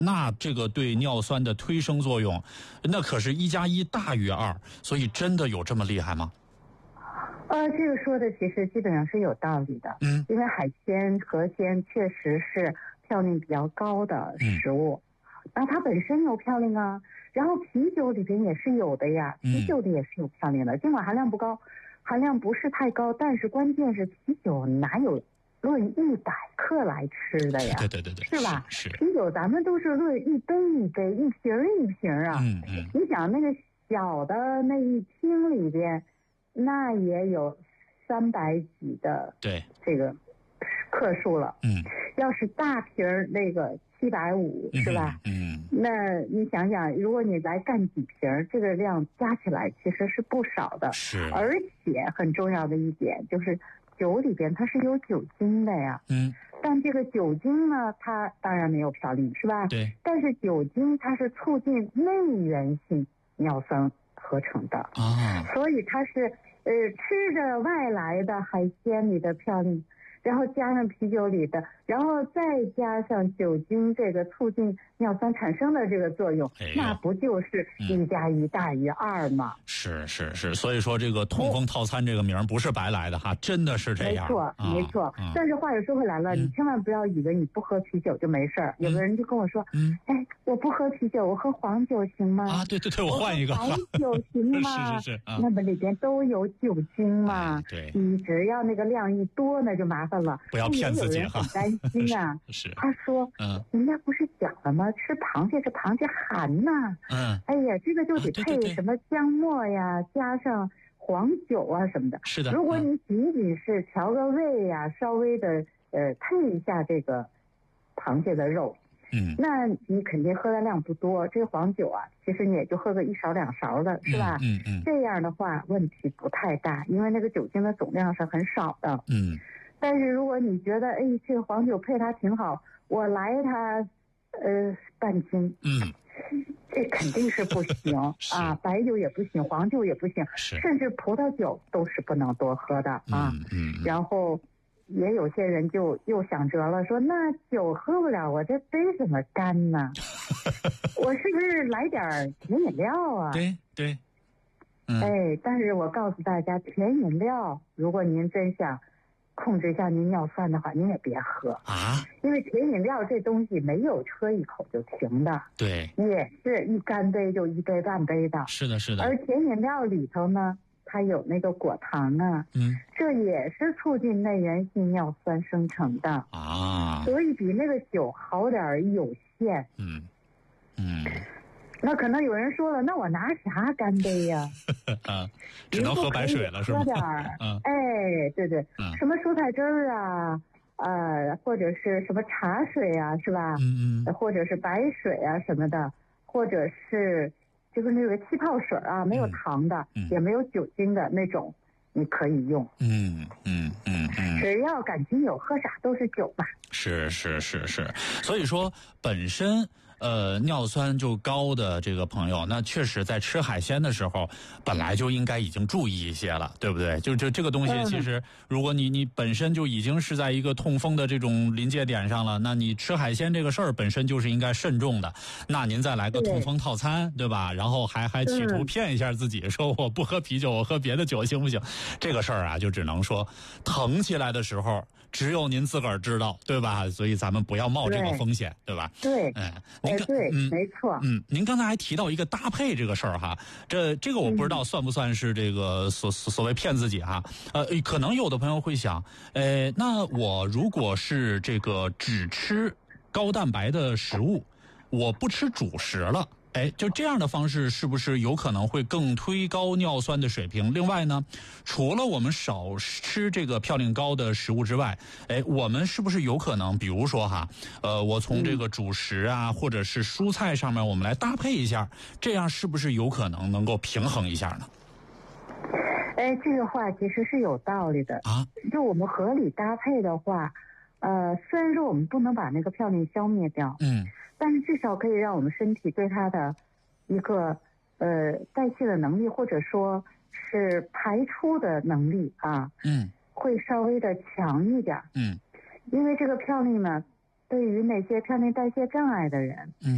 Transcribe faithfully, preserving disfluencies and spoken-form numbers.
那这个对尿酸的推升作用，那可是一加一大于二，所以真的有这么厉害吗？ 呃，这个说的其实基本上是有道理的， 嗯， 因为海鲜、河鲜确实是嘌呤比较高的食物，那、嗯、它本身有嘌呤啊，然后啤酒里边也是有的呀，啤酒里也是有嘌呤的，尽管含量不高，含量不是太高，但是关键是啤酒哪有论一百克来吃的呀？ 对对对对， 是吧？ 是, 是啤酒咱们都是论一杯一杯，一瓶一瓶啊。 嗯嗯， 你想那个小的那一听里边，那也有三百几的对这个克数了。 嗯， 要是大瓶那个七百五是吧？ 嗯， 那你想想，如果你来干几瓶，这个量加起来其实是不少的。 是， 而且很重要的一点就是。酒里边它是有酒精的呀， 嗯， 但这个酒精呢，它当然没有嘌呤，是吧？ 对。 但是酒精它是促进内源性尿酸合成的啊， 所以它是呃吃着外来的海鲜里的嘌呤，然后加上啤酒里的，然后再加上酒精这个促进尿酸产生的这个作用， 哎、 那不就是一加一大于二吗？ 是是是，所以说这个痛风套餐这个名不是白来的哈，真的是这样。 没错， 啊、 没错、啊。但是话又说回来了、嗯，你千万不要以为你不喝啤酒就没事儿、嗯。有的人就跟我说，嗯，哎，我不喝啤酒，我喝黄酒行吗？ 啊，对对对，我换一个。 白酒行吗？ 是是是、啊， 那么里边都有酒精嘛。 哎、对， 你只要那个量一多，那就麻烦了。 不要骗自己哈。 很担心啊。 是。 他说，嗯，人家不是讲了吗？吃螃蟹，这螃蟹寒呐。 嗯。 哎呀，这个就得配什么姜末呀， 啊、 对对对加上黄酒啊什么的。 是的。 如果你仅仅是调个味呀、啊，稍微的呃配一下这个螃蟹的肉， 嗯， 那你肯定喝的量不多。这个黄酒啊，其实你也就喝个一勺两勺的，是吧？ 嗯 嗯, 嗯。 这样的话问题不太大，因为那个酒精的总量是很少的。 嗯。 但是如果你觉得，哎，这个黄酒配它挺好，我来它，呃，半斤， 嗯， 这肯定是不行啊，白酒也不行，黄酒也不行，甚至葡萄酒都是不能多喝的啊。 嗯嗯。 然后也有些人就又想辙了，说那酒喝不了，我这杯怎么干呢？我是不是来点甜饮料啊？ 对对。嗯。 哎，但是我告诉大家，甜饮料，如果您真想控制一下您尿酸的话，您也别喝啊， 因为甜饮料这东西没有喝一口就停的， 对， 也是一干杯就一杯半杯的， 是的，是的。 而甜饮料里头呢，它有那个果糖啊， 嗯， 这也是促进内源性尿酸生成的啊， 所以比那个酒好点有限。 嗯嗯。 那可能有人说了，那我拿啥干杯呀、 啊？只能喝白水了是吗？ 喝点儿， 嗯， 哎，对对， 嗯， 什么蔬菜汁儿啊，呃，或者是什么茶水啊，是吧？ 嗯嗯， 或者是白水啊什么的，或者是就是那个气泡水啊，没有糖的， 嗯、 也没有酒精的那种，你可以用。 嗯嗯嗯嗯， 只要感情有，喝啥都是酒嘛。 是是是是，所以说本身呃尿酸就高的这个朋友，那确实在吃海鲜的时候，本来就应该已经注意一些了，对不对？就就这个东西，其实如果你你本身就已经是在一个痛风的这种临界点上了，那你吃海鲜这个事儿本身就是应该慎重的。那您再来个痛风套餐， 对, 对吧？然后还还企图骗一下自己，说我不喝啤酒，我喝别的酒行不行？这个事儿啊，就只能说疼起来的时候，只有您自个儿知道，对吧？所以咱们不要冒这个风险， 对, 对吧？ 对， 嗯，您刚对， 嗯， 没错， 嗯，您刚才还提到一个搭配这个事儿哈，这这个我不知道算不算是这个所所谓骗自己哈？呃，可能有的朋友会想，呃，那我如果是这个只吃高蛋白的食物，我不吃主食了。哎，就这样的方式是不是有可能会更推高尿酸的水平？另外呢，除了我们少吃这个嘌呤高的食物之外，哎，我们是不是有可能，比如说哈，呃，我从这个主食啊，或者是蔬菜上面，我们来搭配一下，这样是不是有可能能够平衡一下呢？ 哎，这个话其实是有道理的啊。 就我们合理搭配的话，呃，虽然说我们不能把那个嘌呤消灭掉， 嗯。 但是至少可以让我们身体对它的一个呃代谢的能力，或者说是排出的能力啊， 嗯， 会稍微的强一点。 嗯， 因为这个嘌呤呢，对于那些嘌呤代谢障碍的人， 嗯。